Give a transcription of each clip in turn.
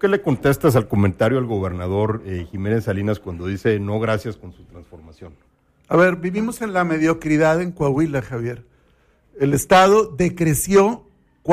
¿Qué le contestas al comentario al gobernador Jiménez Salinas cuando dice no gracias con su transformación? A ver, vivimos en la mediocridad en Coahuila, Javier. El Estado decreció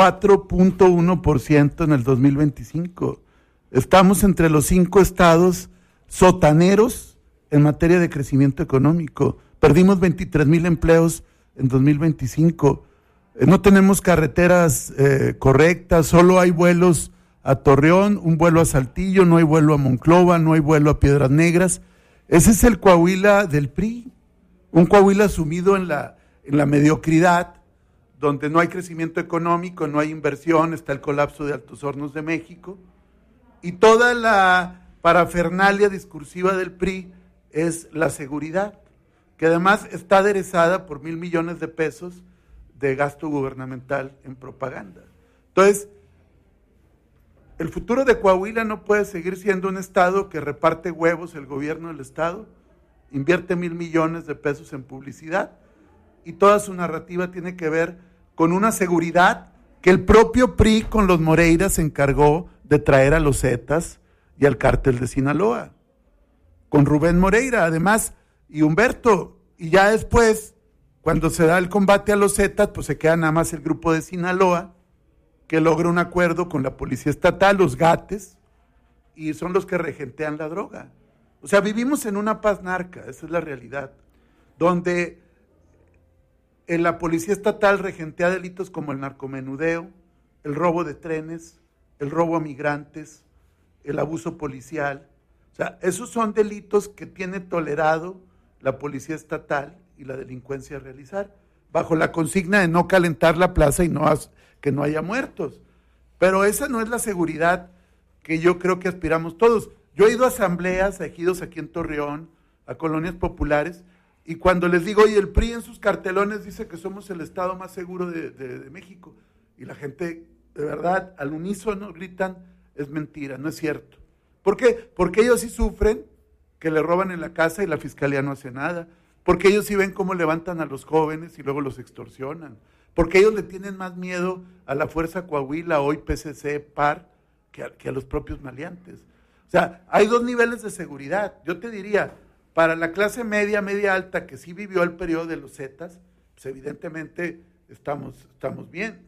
4.1% en el 2025. Estamos entre los 5 estados sotaneros en materia de crecimiento económico. Perdimos 23,000 empleos en 2025. No tenemos carreteras correctas, solo hay vuelos a Torreón, un vuelo a Saltillo, no hay vuelo a Monclova, no hay vuelo a Piedras Negras. Ese es el Coahuila del PRI, un Coahuila sumido en la mediocridad, donde no hay crecimiento económico, no hay inversión, está el colapso de Altos Hornos de México, y toda la parafernalia discursiva del PRI es la seguridad, que además está aderezada por 1,000 millones de pesos de gasto gubernamental en propaganda. Entonces, el futuro de Coahuila no puede seguir siendo un estado que reparte huevos el gobierno del estado, invierte 1,000 millones de pesos en publicidad y toda su narrativa tiene que ver con una seguridad que el propio PRI con los Moreira se encargó de traer a los Zetas y al cártel de Sinaloa, con Rubén Moreira además y Humberto, y ya después, cuando se da el combate a los Zetas, pues se queda nada más el grupo de Sinaloa, que logra un acuerdo con la policía estatal, los GATES, y son los que regentean la droga. O sea, vivimos en una paz narca, esa es la realidad, donde la policía estatal regentea delitos como el narcomenudeo, el robo de trenes, el robo a migrantes, el abuso policial. O sea, esos son delitos que tiene tolerado la policía estatal y la delincuencia a realizar, bajo la consigna de no calentar la plaza y que no haya muertos. Pero esa no es la seguridad que yo creo que aspiramos todos. Yo he ido a asambleas, a ejidos aquí en Torreón, a colonias populares, y cuando les digo, oye, el PRI en sus cartelones dice que somos el estado más seguro de México, y la gente, de verdad, al unísono gritan, es mentira, no es cierto. ¿Por qué? Porque ellos sí sufren que le roban en la casa y la fiscalía no hace nada. Porque ellos sí ven cómo levantan a los jóvenes y luego los extorsionan. Porque ellos le tienen más miedo a la Fuerza Coahuila, hoy PCC, PAR, que a los propios maleantes. O sea, hay 2 niveles de seguridad. Yo te diría, para la clase media, media alta, que sí vivió el periodo de los Zetas, pues evidentemente estamos bien.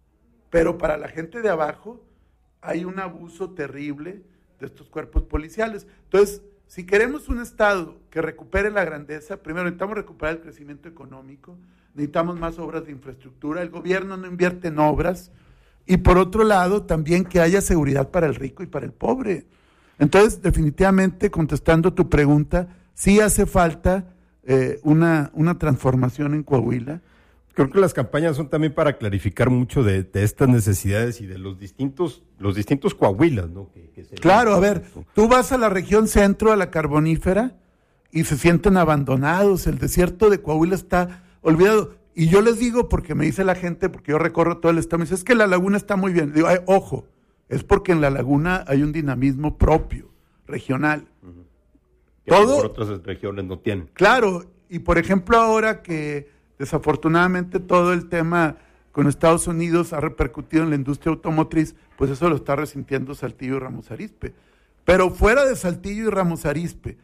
Pero para la gente de abajo hay un abuso terrible de estos cuerpos policiales. Entonces, si queremos un estado que recupere la grandeza, primero necesitamos recuperar el crecimiento económico, necesitamos más obras de infraestructura, el gobierno no invierte en obras, y por otro lado también que haya seguridad para el rico y para el pobre. Entonces, definitivamente, contestando tu pregunta, sí hace falta una transformación en Coahuila. Creo que las campañas son también para clarificar mucho de estas necesidades y de los distintos Coahuilas, ¿no? Claro, a ver, tú vas a la región centro, a la carbonífera, y se sienten abandonados, el desierto de Coahuila está olvidado. Y yo les digo, porque me dice la gente, porque yo recorro todo el estado, me dice, es que la laguna está muy bien. Digo, ojo, es porque en la laguna hay un dinamismo propio, regional. Uh-huh. Todo por otras regiones no tienen. Claro, y por ejemplo ahora que desafortunadamente todo el tema con Estados Unidos ha repercutido en la industria automotriz, pues eso lo está resintiendo Saltillo y Ramos Arizpe. Pero fuera de Saltillo y Ramos Arizpe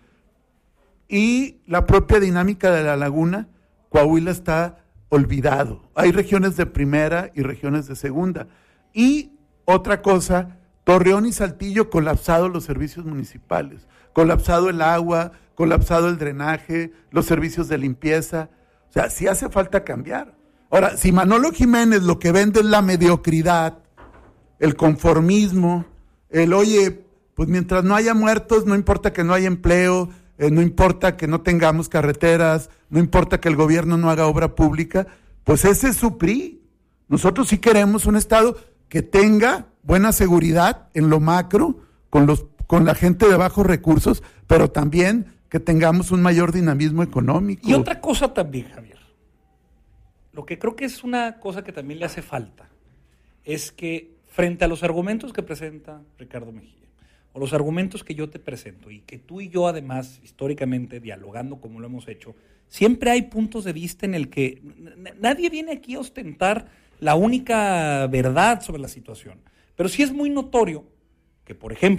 y la propia dinámica de la laguna, Coahuila está olvidado. Hay regiones de primera y regiones de segunda. Y otra cosa, Torreón y Saltillo colapsados los servicios municipales, colapsado el agua, colapsado el drenaje, los servicios de limpieza. O sea, sí hace falta cambiar. Ahora, si Manolo Jiménez lo que vende es la mediocridad, el conformismo, oye, pues mientras no haya muertos, no importa que no haya empleo, no importa que no tengamos carreteras, no importa que el gobierno no haga obra pública, pues ese es su PRI. Nosotros sí queremos un estado que tenga buena seguridad en lo macro, con la gente de bajos recursos, pero también que tengamos un mayor dinamismo económico. Y otra cosa también, Javier, lo que creo que es una cosa que también le hace falta, es que frente a los argumentos que presenta Ricardo Mejía, o los argumentos que yo te presento, y que tú y yo además, históricamente, dialogando como lo hemos hecho, siempre hay puntos de vista en el que nadie viene aquí a ostentar la única verdad sobre la situación, pero sí es muy notorio que, por ejemplo,